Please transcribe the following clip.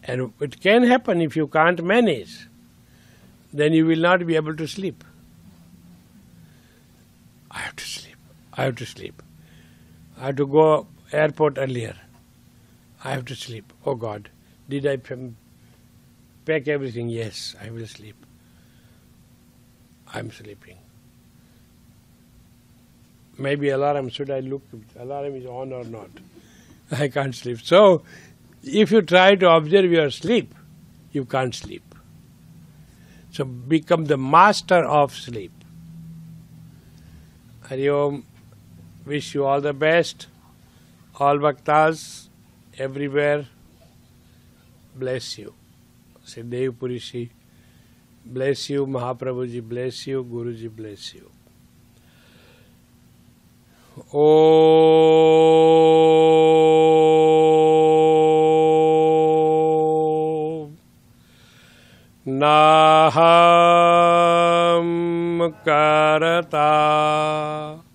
And it can happen if you can't manage. Then you will not be able to sleep. I have to sleep. I have to sleep. I have to go airport earlier. I have to sleep. Oh God, did I pack everything? Yes, I will sleep. I'm sleeping. Maybe alarm, should I look if alarm is on or not? I can't sleep. So, if you try to observe your sleep, you can't sleep. So become the master of sleep. Hari Om, wish you all the best. All Bhaktas, everywhere, bless you. Siddhev Purishi, bless you. Mahaprabhuji, bless you. Guruji, bless you. Om Naham Karata